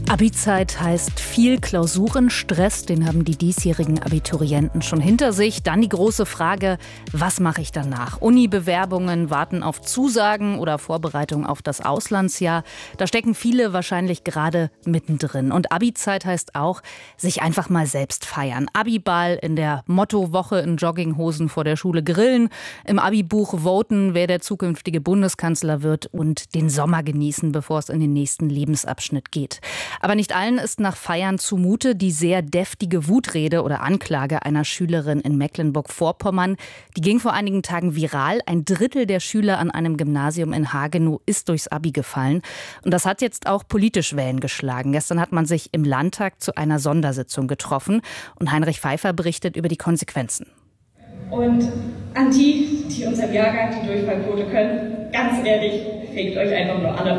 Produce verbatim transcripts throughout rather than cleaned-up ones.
Abi-Zeit heißt viel Klausurenstress, den haben die diesjährigen Abiturienten schon hinter sich. Dann die große Frage, was mache ich danach? Uni-Bewerbungen warten auf Zusagen oder Vorbereitung auf das Auslandsjahr. Da stecken viele wahrscheinlich gerade mittendrin. Und Abi-Zeit heißt auch, sich einfach mal selbst feiern. Abi-Ball in der Mottowoche in Jogginghosen vor der Schule grillen, im Abi-Buch voten, wer der zukünftige Bundeskanzler wird und den Sommer genießen, bevor es in den nächsten Lebensabschnitt geht. Aber nicht allen ist nach Feiern zumute. Die sehr deftige Wutrede oder Anklage einer Schülerin in Mecklenburg-Vorpommern, die ging vor einigen Tagen viral. Ein Drittel der Schüler an einem Gymnasium in Hagenow ist durchs Abi gefallen. Und das hat jetzt auch politisch Wellen geschlagen. Gestern hat man sich im Landtag zu einer Sondersitzung getroffen. Und Heinrich Pfeiffer berichtet über die Konsequenzen. Und an die, die unserem Jahrgang die Durchfallquote können, ganz ehrlich, fegt euch einfach nur alle.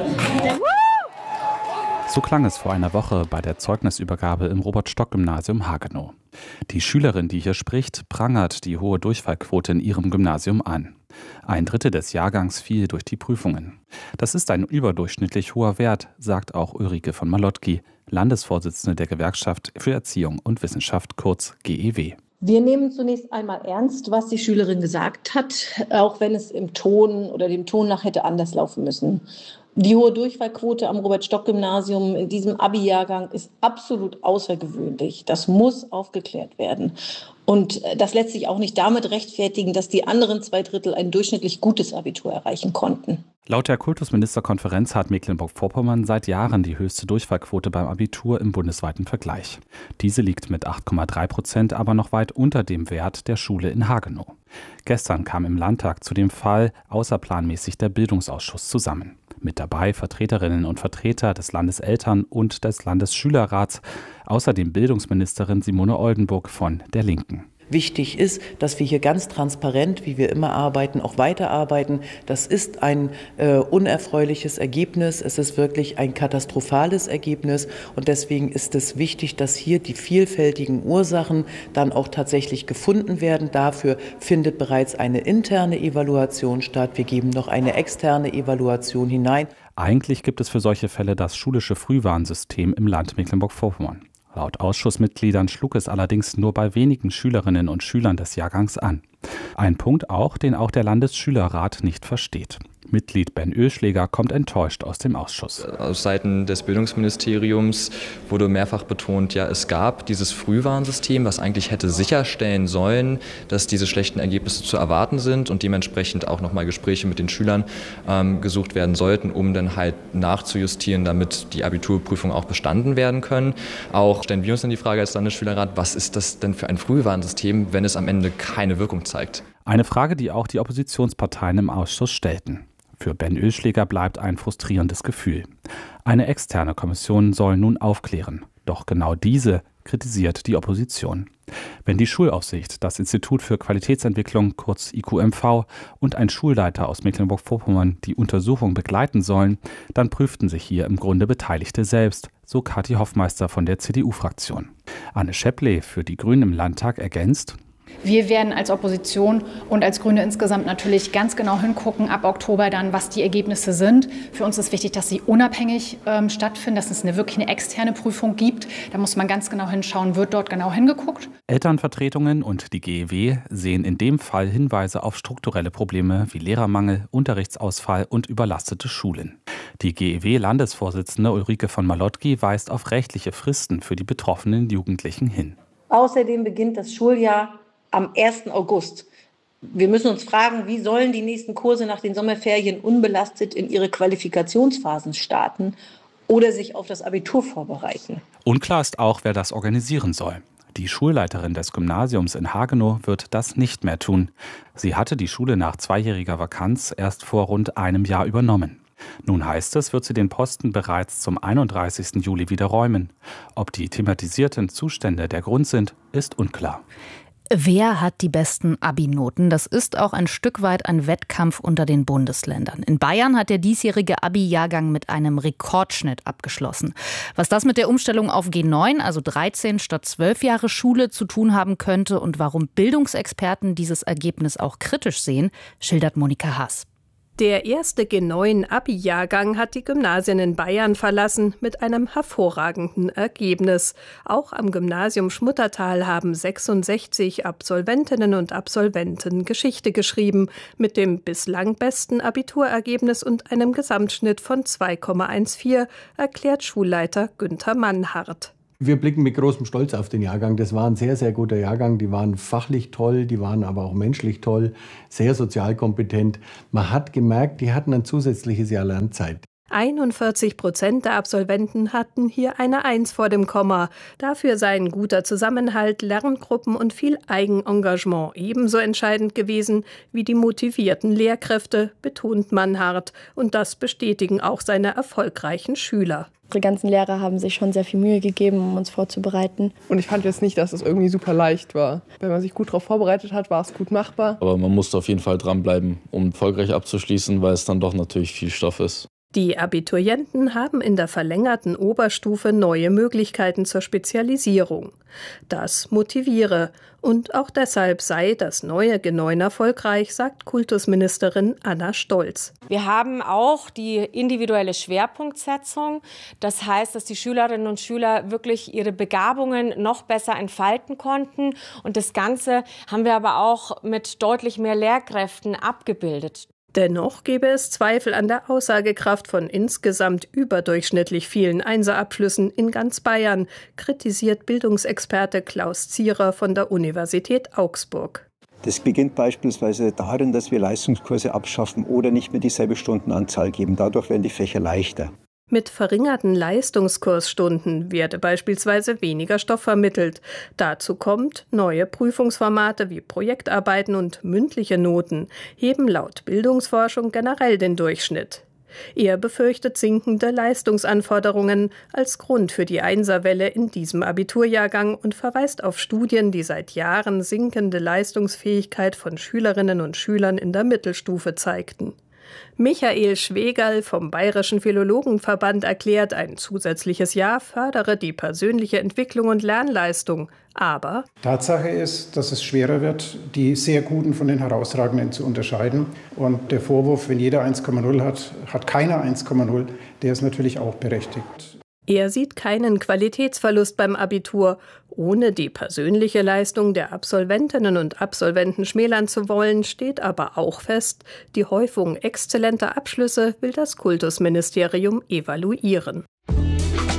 So klang es vor einer Woche bei der Zeugnisübergabe im Robert-Stock-Gymnasium Hagenow. Die Schülerin, die hier spricht, prangert die hohe Durchfallquote in ihrem Gymnasium an. Ein Drittel des Jahrgangs fiel durch die Prüfungen. Das ist ein überdurchschnittlich hoher Wert, sagt auch Ulrike von Malotki, Landesvorsitzende der Gewerkschaft für Erziehung und Wissenschaft, kurz G E W. Wir nehmen zunächst einmal ernst, was die Schülerin gesagt hat, auch wenn es im Ton oder dem Ton nach hätte anders laufen müssen. Die hohe Durchfallquote am Robert-Stock-Gymnasium in diesem Abi-Jahrgang ist absolut außergewöhnlich. Das muss aufgeklärt werden. Und das lässt sich auch nicht damit rechtfertigen, dass die anderen zwei Drittel ein durchschnittlich gutes Abitur erreichen konnten. Laut der Kultusministerkonferenz hat Mecklenburg-Vorpommern seit Jahren die höchste Durchfallquote beim Abitur im bundesweiten Vergleich. Diese liegt mit acht Komma drei Prozent aber noch weit unter dem Wert der Schule in Hagenow. Gestern kam im Landtag zu dem Fall außerplanmäßig der Bildungsausschuss zusammen. Mit dabei Vertreterinnen und Vertreter des Landeseltern- und des Landesschülerrats, außerdem Bildungsministerin Simone Oldenburg von der Linken. Wichtig ist, dass wir hier ganz transparent, wie wir immer arbeiten, auch weiterarbeiten. Das ist ein äh, unerfreuliches Ergebnis. Es ist wirklich ein katastrophales Ergebnis. Und deswegen ist es wichtig, dass hier die vielfältigen Ursachen dann auch tatsächlich gefunden werden. Dafür findet bereits eine interne Evaluation statt. Wir geben noch eine externe Evaluation hinein. Eigentlich gibt es für solche Fälle das schulische Frühwarnsystem im Land Mecklenburg-Vorpommern. Laut Ausschussmitgliedern schlug es allerdings nur bei wenigen Schülerinnen und Schülern des Jahrgangs an. Ein Punkt auch, den auch der Landesschülerrat nicht versteht. Mitglied Ben Oeschleger kommt enttäuscht aus dem Ausschuss. Aus Seiten des Bildungsministeriums wurde mehrfach betont, ja, es gab dieses Frühwarnsystem, was eigentlich hätte sicherstellen sollen, dass diese schlechten Ergebnisse zu erwarten sind und dementsprechend auch nochmal Gespräche mit den Schülern ähm, gesucht werden sollten, um dann halt nachzujustieren, damit die Abiturprüfungen auch bestanden werden können. Auch stellen wir uns dann die Frage als Landesschülerrat, was ist das denn für ein Frühwarnsystem, wenn es am Ende keine Wirkung zeigt? Eine Frage, die auch die Oppositionsparteien im Ausschuss stellten. Für Ben Oeschleger bleibt ein frustrierendes Gefühl. Eine externe Kommission soll nun aufklären. Doch genau diese kritisiert die Opposition. Wenn die Schulaufsicht, das Institut für Qualitätsentwicklung, kurz I Q M V, und ein Schulleiter aus Mecklenburg-Vorpommern die Untersuchung begleiten sollen, dann prüften sich hier im Grunde Beteiligte selbst, so Kathi Hoffmeister von der C D U-Fraktion. Anne Schäpple für die Grünen im Landtag ergänzt: Wir werden als Opposition und als Grüne insgesamt natürlich ganz genau hingucken, ab Oktober dann, was die Ergebnisse sind. Für uns ist wichtig, dass sie unabhängig ähm, stattfinden, dass es eine wirklich eine externe Prüfung gibt. Da muss man ganz genau hinschauen, wird dort genau hingeguckt. Elternvertretungen und die G E W sehen in dem Fall Hinweise auf strukturelle Probleme wie Lehrermangel, Unterrichtsausfall und überlastete Schulen. Die G E W-Landesvorsitzende Ulrike von Malotki weist auf rechtliche Fristen für die betroffenen Jugendlichen hin. Außerdem beginnt das Schuljahr am ersten August. Wir müssen uns fragen, wie sollen die nächsten Kurse nach den Sommerferien unbelastet in ihre Qualifikationsphasen starten oder sich auf das Abitur vorbereiten? Unklar ist auch, wer das organisieren soll. Die Schulleiterin des Gymnasiums in Hagenow wird das nicht mehr tun. Sie hatte die Schule nach zweijähriger Vakanz erst vor rund einem Jahr übernommen. Nun heißt es, wird sie den Posten bereits zum einunddreißigsten Juli wieder räumen. Ob die thematisierten Zustände der Grund sind, ist unklar. Wer hat die besten Abi-Noten? Das ist auch ein Stück weit ein Wettkampf unter den Bundesländern. In Bayern hat der diesjährige Abi-Jahrgang mit einem Rekordschnitt abgeschlossen. Was das mit der Umstellung auf G neun, also dreizehn statt zwölf Jahre Schule, zu tun haben könnte und warum Bildungsexperten dieses Ergebnis auch kritisch sehen, schildert Monika Haas. Der erste G neun Abi-Jahrgang hat die Gymnasien in Bayern verlassen mit einem hervorragenden Ergebnis. Auch am Gymnasium Schmuttertal haben sechsundsechzig Absolventinnen und Absolventen Geschichte geschrieben, mit dem bislang besten Abiturergebnis und einem Gesamtschnitt von zwei Komma vierzehn, erklärt Schulleiter Günther Mannhardt. Wir blicken mit großem Stolz auf den Jahrgang. Das war ein sehr, sehr guter Jahrgang. Die waren fachlich toll, die waren aber auch menschlich toll, sehr sozial kompetent. Man hat gemerkt, die hatten ein zusätzliches Jahr Lernzeit. einundvierzig Prozent der Absolventen hatten hier eine Eins vor dem Komma. Dafür seien guter Zusammenhalt, Lerngruppen und viel Eigenengagement ebenso entscheidend gewesen wie die motivierten Lehrkräfte, betont Mannhardt. Und das bestätigen auch seine erfolgreichen Schüler. Unsere ganzen Lehrer haben sich schon sehr viel Mühe gegeben, um uns vorzubereiten. Und ich fand jetzt nicht, dass es irgendwie super leicht war. Wenn man sich gut darauf vorbereitet hat, war es gut machbar. Aber man musste auf jeden Fall dranbleiben, um erfolgreich abzuschließen, weil es dann doch natürlich viel Stoff ist. Die Abiturienten haben in der verlängerten Oberstufe neue Möglichkeiten zur Spezialisierung. Das motiviere. Und auch deshalb sei das neue G neun erfolgreich, sagt Kultusministerin Anna Stolz. Wir haben auch die individuelle Schwerpunktsetzung. Das heißt, dass die Schülerinnen und Schüler wirklich ihre Begabungen noch besser entfalten konnten. Und das Ganze haben wir aber auch mit deutlich mehr Lehrkräften abgebildet. Dennoch gebe es Zweifel an der Aussagekraft von insgesamt überdurchschnittlich vielen Einserabschlüssen in ganz Bayern, kritisiert Bildungsexperte Klaus Zierer von der Universität Augsburg. Das beginnt beispielsweise darin, dass wir Leistungskurse abschaffen oder nicht mehr dieselbe Stundenanzahl geben. Dadurch werden die Fächer leichter. Mit verringerten Leistungskursstunden werde beispielsweise weniger Stoff vermittelt. Dazu kommt, neue Prüfungsformate wie Projektarbeiten und mündliche Noten heben laut Bildungsforschung generell den Durchschnitt. Er befürchtet sinkende Leistungsanforderungen als Grund für die Einserwelle in diesem Abiturjahrgang und verweist auf Studien, die seit Jahren sinkende Leistungsfähigkeit von Schülerinnen und Schülern in der Mittelstufe zeigten. Michael Schwegerl vom Bayerischen Philologenverband erklärt, ein zusätzliches Jahr fördere die persönliche Entwicklung und Lernleistung. Aber Tatsache ist, dass es schwerer wird, die sehr Guten von den Herausragenden zu unterscheiden. Und der Vorwurf, wenn jeder eins Komma null hat, hat keiner eins Komma null, der ist natürlich auch berechtigt. Er sieht keinen Qualitätsverlust beim Abitur. Ohne die persönliche Leistung der Absolventinnen und Absolventen schmälern zu wollen, steht aber auch fest, die Häufung exzellenter Abschlüsse will das Kultusministerium evaluieren.